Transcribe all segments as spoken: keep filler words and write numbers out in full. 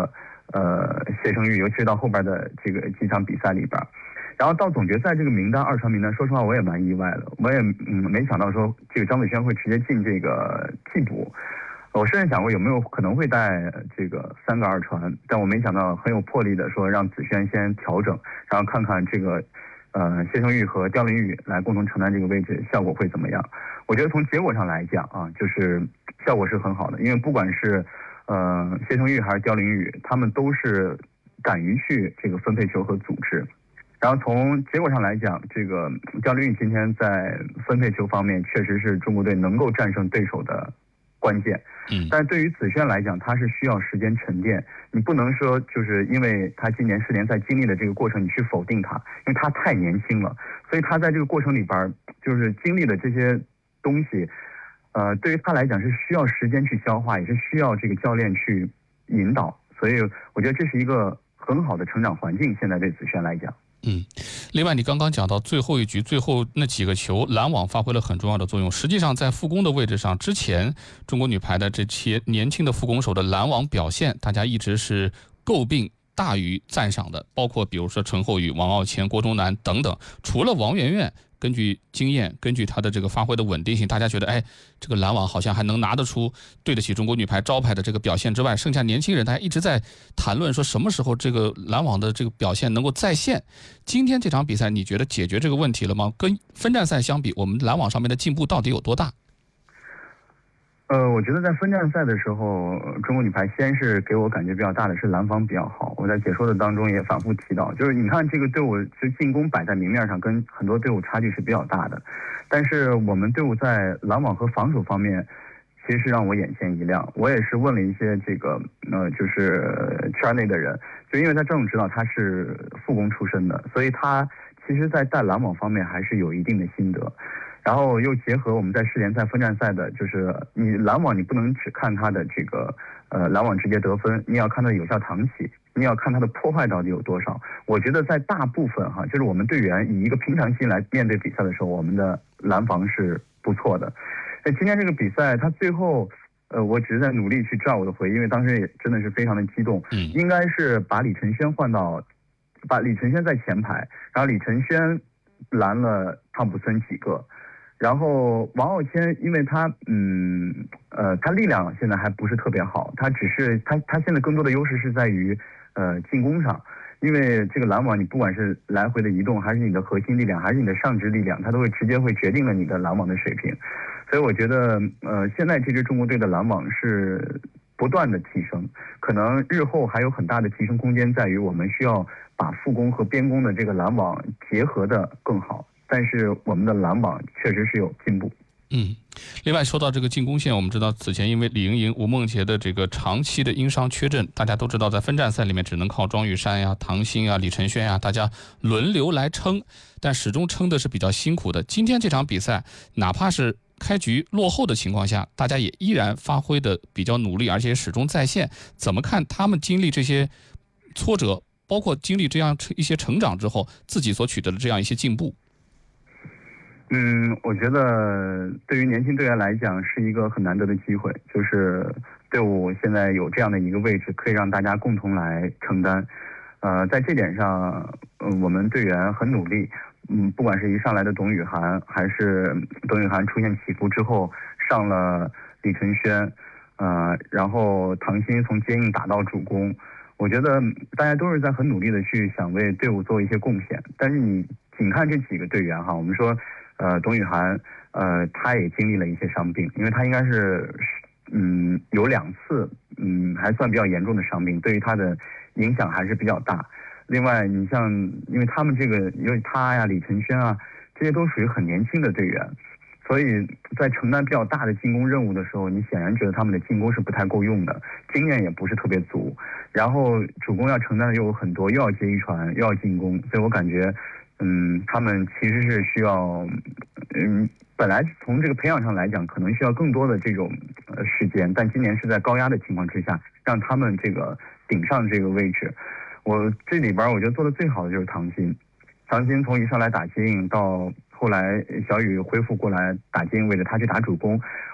个呃谢胜玉，尤其是到后边的这个几场比赛里边。然后到总决赛这个名单，二传名单，说实话我也蛮意外的，我也嗯没想到说这个张子萱会直接进这个替补。我甚至想过有没有可能会带这个三个二传，但我没想到很有魄力的说让子萱先调整，然后看看这个呃谢胜玉和刁琳宇来共同承担这个位置，效果会怎么样？我觉得从结果上来讲啊，就是效果是很好的，因为不管是呃谢胜玉还是刁琳宇，他们都是敢于去这个分配球和组织。然后从结果上来讲，这个刁琳宇今天在分配球方面确实是中国队能够战胜对手的关键。 嗯， 但对于子萱来讲，他是需要时间沉淀。你不能说就是因为他今年世联赛经历的这个过程，你去否定他，因为他太年轻了，所以他在这个过程里边就是经历的这些东西，呃，对于他来讲是需要时间去消化，也是需要这个教练去引导。所以我觉得这是一个很好的成长环境，现在对子萱来讲。 嗯，另外你刚刚讲到最后一局最后那几个球，拦网发挥了很重要的作用。实际上在副攻的位置上，之前中国女排的这些年轻的副攻手的拦网表现，大家一直是诟病大于赞赏的，包括比如说陈后宇、王傲谦、郭钟南等等。除了王媛媛根据经验，根据她的这个发挥的稳定性，大家觉得哎，这个拦网好像还能拿得出对得起中国女排招牌的这个表现之外，剩下年轻人大家一直在谈论说什么时候这个拦网的这个表现能够再现。今天这场比赛你觉得解决这个问题了吗？跟分站赛相比，我们拦网上面的进步到底有多大？ 呃，我觉得在分站赛的时候，中国女排先是给我感觉比较大的是拦防比较好。我在解说的当中也反复提到，就是你看这个队伍其实进攻摆在明面上，跟很多队伍差距是比较大的，但是我们队伍在拦网和防守方面，其实是让我眼前一亮。我也是问了一些这个呃，就是圈内的人，就因为他郑总指导他是副攻出身的，所以他其实在带拦网方面还是有一定的心得。然后又结合我们在世联赛分站赛的，就是你拦网你不能只看他的这个呃拦网直接得分，你要看他的有效扛起，你要看他的破坏到底有多少。我觉得在大部分哈，就是我们队员以一个平常心来面对比赛的时候，我们的拦防是不错的。那今天这个比赛，他最后呃，我只是在努力去照我的回忆，因为当时也真的是非常的激动。 嗯， 应该是把李晨轩换到，把李晨轩在前排，然后李晨轩拦了汤普森几个。然后王傲谦，因为他嗯呃他力量现在还不是特别好，他只是他他现在更多的优势是在于呃进攻上，因为这个拦网你不管是来回的移动，还是你的核心力量，还是你的上肢力量，它都会直接会决定了你的拦网的水平。所以我觉得呃现在这支中国队的拦网是不断的提升，可能日后还有很大的提升空间，在于我们需要把副攻和边攻的这个拦网结合的更好。但是我们的拦网确实是有进步。 嗯，另外说到这个进攻线，我们知道此前因为李盈莹、吴梦洁的这个长期的因伤缺阵，大家都知道在分站赛里面只能靠庄雨珊呀、唐鑫啊、李晨轩呀，大家轮流来撑，但始终撑的是比较辛苦的。今天这场比赛，哪怕是开局落后的情况下，大家也依然发挥的比较努力，而且始终在线。怎么看他们经历这些挫折，包括经历这样一些成长之后，自己所取得的这样一些进步？ 嗯，我觉得对于年轻队员来讲是一个很难得的机会，就是队伍现在有这样的一个位置，可以让大家共同来承担。呃，在这点上，呃，我们队员很努力。嗯，不管是一上来的董雨涵，还是董雨涵出现起伏之后上了李晨轩，呃，然后唐鑫从接应打到主攻，我觉得大家都是在很努力的去想为队伍做一些贡献。但是你仅看这几个队员哈，我们说。呃，董雨涵，呃，他也经历了一些伤病，因为他应该是，嗯，有两次，嗯，还算比较严重的伤病，对于他的影响还是比较大。另外，你像，因为他们这个，因为他呀、李晨轩啊，这些都属于很年轻的队员，所以在承担比较大的进攻任务的时候，你显然觉得他们的进攻是不太够用的，经验也不是特别足，然后主攻要承担的又有很多，又要接一传，又要进攻，所以我感觉。嗯，他们其实是需要，嗯，本来从这个培养上来讲，可能需要更多的这种呃时间，但今年是在高压的情况之下，让他们这个顶上这个位置。我这里边我觉得做的最好的就是唐鑫，唐鑫从一上来打接应到后来小雨恢复过来打接应位置，他去打主攻，我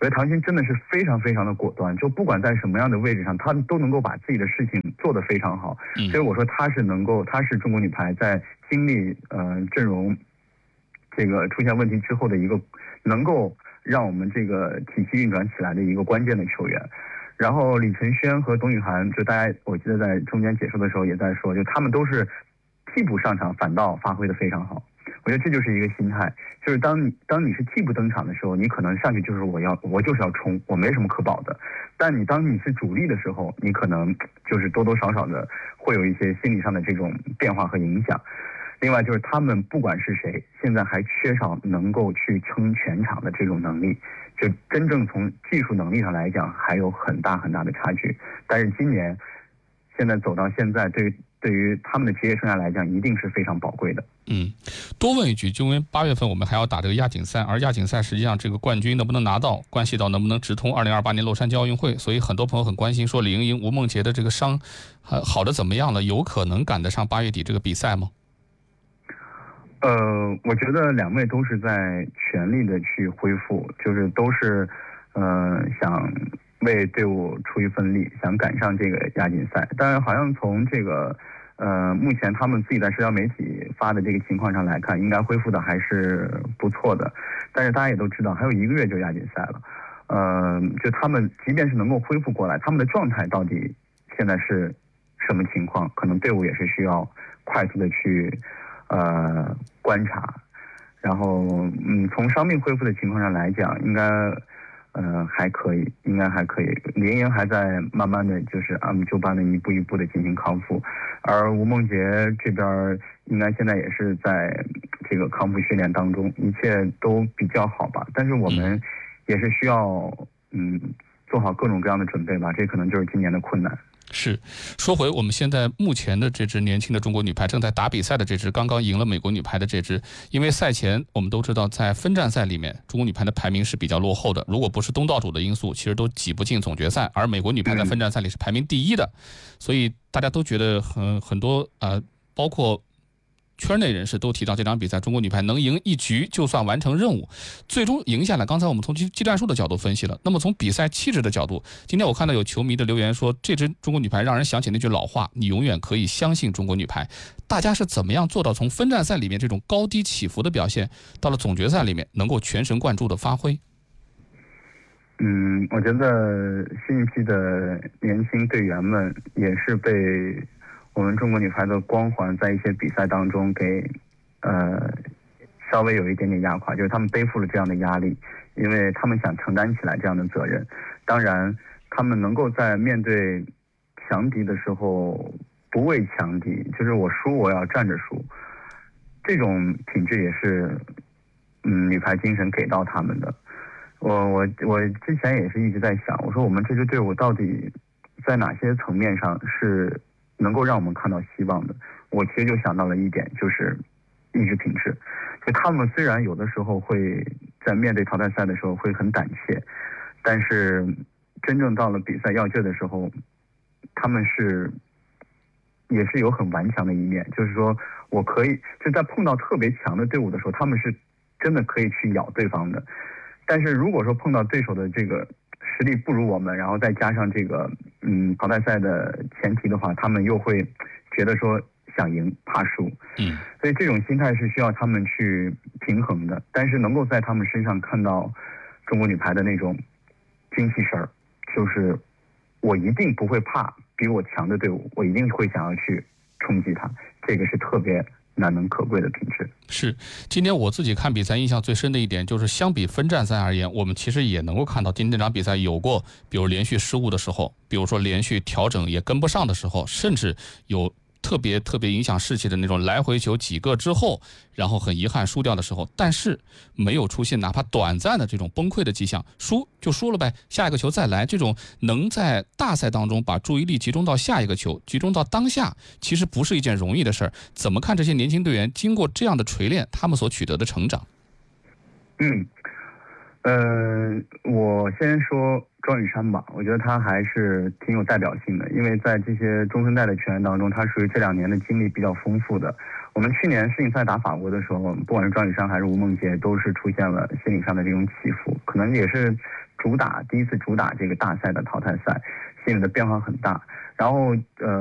我觉得唐鑫真的是非常非常的果断，就不管在什么样的位置上，他都能够把自己的事情做得非常好。 嗯、 所以我说他是能够，他是中国女排在经历呃阵容这个出现问题之后的一个能够让我们这个体系运转起来的一个关键的球员。然后李承轩和董宇涵，就大家我记得在中间解说的时候也在说，就他们都是替补上场，反倒发挥得非常好。我觉得这就是一个心态，就是当你当你是替补登场的时候，你可能上去就是我要我就是要冲，我没什么可保的。但你当你是主力的时候，你可能就是多多少少的会有一些心理上的这种变化和影响。另外就是他们不管是谁，现在还缺少能够去撑全场的这种能力，就真正从技术能力上来讲还有很大很大的差距。但是今年现在走到现在，对于对于他们的职业生涯来讲，一定是非常宝贵的。 嗯，多问一句，就因为八月份我们还要打这个亚锦赛，而亚锦赛实际上这个冠军能不能拿到，关系到能不能直通二零二八年洛杉矶奥运会，所以很多朋友很关心，说李盈莹、吴梦洁的这个伤，好的怎么样了？有可能赶得上八月底这个比赛吗？ 呃，我觉得两位都是在全力的去恢复，就是都是呃想为队伍出一份力，想赶上这个亚锦赛。当然，好像从这个呃目前他们自己在社交媒体发的这个情况上来看，应该恢复的还是不错的。但是大家也都知道，还有一个月就亚锦赛了，呃，就他们即便是能够恢复过来，他们的状态到底现在是什么情况？可能队伍也是需要快速的去呃观察。然后嗯，从伤病恢复的情况上来讲，应该呃还可以，应该还可以。李盈莹还在慢慢的就是按部就班的一步一步的进行康复，而吴梦洁这边应该现在也是在这个康复训练当中，一切都比较好吧。但是我们也是需要嗯做好各种各样的准备吧，这可能就是今年的困难。 是，说回我们现在目前的这支年轻的中国女排正在打比赛的这支，刚刚赢了美国女排的这支，因为赛前我们都知道，在分站赛里面，中国女排的排名是比较落后的，如果不是东道主的因素，其实都挤不进总决赛，而美国女排在分站赛里是排名第一的，所以大家都觉得很很多呃，包括圈内人士都提到这场比赛中国女排能赢一局就算完成任务，最终赢下来。刚才我们从技战术的角度分析了，那么从比赛气质的角度，今天我看到有球迷的留言说，这支中国女排让人想起那句老话，你永远可以相信中国女排。大家是怎么样做到从分站赛里面这种高低起伏的表现，到了总决赛里面能够全神贯注的发挥？ 嗯，我觉得新一批的年轻队员们也是被我们中国女排的光环在一些比赛当中给呃稍微有一点点压垮，就是他们背负了这样的压力，因为他们想承担起来这样的责任。当然他们能够在面对强敌的时候不畏强敌，就是我输我要站着输，这种品质也是嗯女排精神给到他们的。我我我之前也是一直在想，我说我们这支队伍到底在哪些层面上是能够让我们看到希望的。我其实就想到了一点，就是意志品质。就他们虽然有的时候会在面对淘汰赛的时候会很胆怯，但是真正到了比赛要劲的时候，他们是也是有很顽强的一面。就是说我可以就在碰到特别强的队伍的时候，他们是真的可以去咬对方的。但是如果说碰到对手的这个实力不如我们，然后再加上这个嗯淘汰赛的前提的话，他们又会觉得说想赢怕输， 嗯， 所以这种心态是需要他们去平衡的。但是能够在他们身上看到中国女排的那种精气神儿，就是我一定不会怕比我强的队伍，我一定会想要去冲击它，这个是特别难能可贵的品质。 是，今天我自己看比赛印象最深的一点就是，相比分站赛而言，我们其实也能够看到今天这场比赛有过比如连续失误的时候，比如说连续调整也跟不上的时候，甚至有特别特别影响士气的那种来回球几个之后，然后很遗憾输掉的时候，但是没有出现哪怕短暂的这种崩溃的迹象，输就输了呗，下一个球再来，这种能在大赛当中把注意力集中到下一个球，集中到当下，其实不是一件容易的事儿。怎么看这些年轻队员经过这样的锤炼，他们所取得的成长？ 嗯，呃，我先说庄宇珊吧，我觉得他还是挺有代表性的，因为在这些中生代的球员当中，他属于这两年的经历比较丰富的。我们去年世锦赛打法国的时候，不管是庄宇珊还是吴梦洁，都是出现了心理上的这种起伏，可能也是主打第一次主打这个大赛的淘汰赛，心里的变化很大。然后呃。